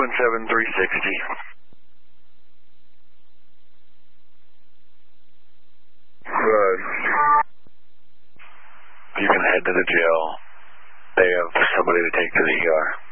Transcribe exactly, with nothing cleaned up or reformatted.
one seven three sixty. Good. You can head to the jail. They have somebody to take to the E R.